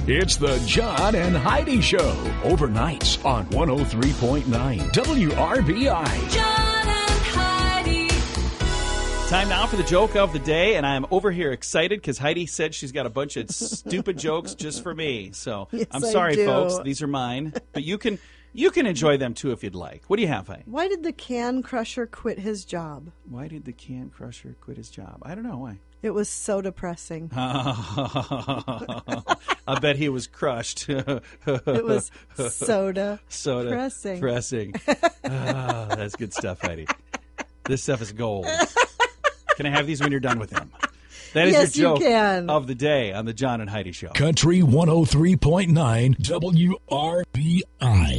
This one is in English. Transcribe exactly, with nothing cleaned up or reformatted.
It's the John and Heidi Show, overnights on one oh three point nine W R B I. John and Heidi. Time now for the joke of the day, and I'm over here excited because Heidi said she's got a bunch of stupid jokes just for me. So Yes, I'm I sorry, do. folks. These are mine, but you can you can enjoy them too if you'd like. What do you have, Heidi? Why did the can crusher quit his job? Why did the can crusher quit his job? I don't know why. It was so depressing. I bet he was crushed. It was soda Soda pressing. pressing. Ah, that's good stuff, Heidi. This stuff is gold. Can I have these when you're done with them? That is Yes, your you joke can. of the day on the John and Heidi Show. Country one oh three point nine W R B I.